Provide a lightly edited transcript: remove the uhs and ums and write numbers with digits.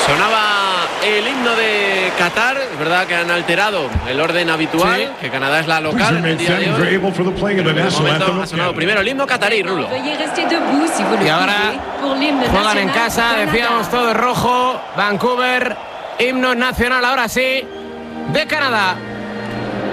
Sonaba el himno de Qatar. Es verdad que han alterado el orden habitual, sí, que Canadá es la local en el día de hoy. Ha sonado primero el himno qatarí, Rulo. Y ahora juegan en casa, decíamos todo rojo. Vancouver, himno nacional ahora sí de Canadá.